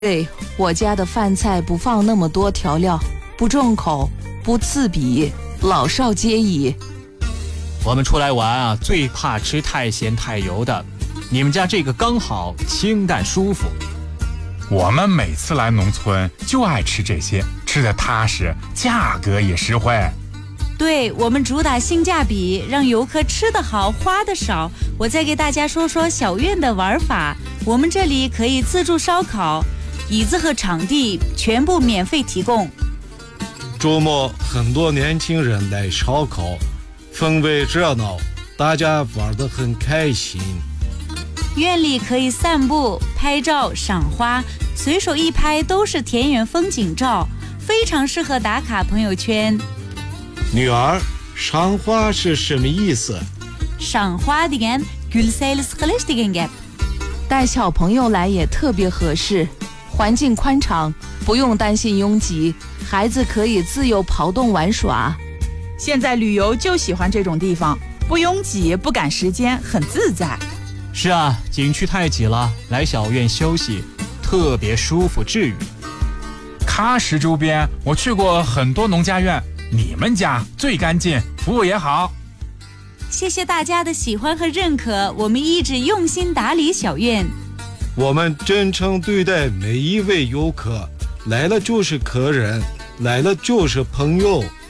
对，我家的饭菜不放那么多调料，不重口，不刺鼻，老少皆宜。 我们出来玩啊，最怕吃太咸太油的，你们家这个刚好，清淡舒服。 我们每次来农村就爱吃这些，吃得踏实，价格也实惠。 对，我们主打性价比，让游客吃得好，花得少。我再给大家说说小院的玩法。我们这里可以自助烧烤，椅子和场地全部免费提供。 周末很多年轻人来烧烤，氛围热闹，大家玩得很开心。 院里可以散步、拍照、赏花，随手一拍都是田园风景照，非常适合打卡朋友圈。 女儿，赏花是什么意思？ 赏花деген gül sayılır qilish деген gap。 带小朋友来也特别合适，环境宽敞，不用担心拥挤，孩子可以自由跑动玩耍。 现在旅游就喜欢这种地方，不拥挤，不赶时间，很自在。 是啊，景区太挤了，来小院休息，特别舒服治愈。 喀什周边我去过很多农家院，你们家最干净，服务也好。 谢谢大家的喜欢和认可，我们一直用心打理小院。 我们真诚对待每一位游客，来了就是客人，来了就是朋友。